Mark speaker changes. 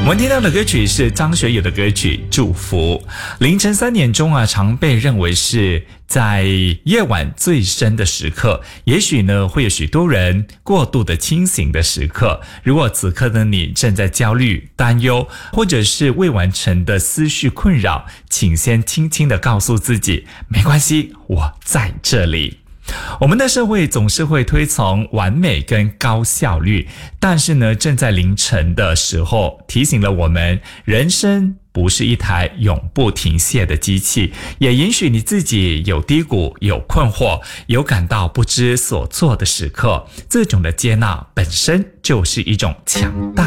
Speaker 1: 我们听到的歌曲是张学友的歌曲《祝福》。凌晨3点钟啊，常被认为是在夜晚最深的时刻，也许呢会有许多人过度的清醒的时刻。如果此刻的你正在焦虑、担忧，或者是未完成的思绪困扰，请先轻轻地告诉自己，没关系，我在这里。我们的社会总是会推崇完美跟高效率，但是呢，正在凌晨的时候提醒了我们，人生不是一台永不停歇的机器，也允许你自己有低谷、有困惑、有感到不知所措的时刻。这种的接纳本身就是一种强大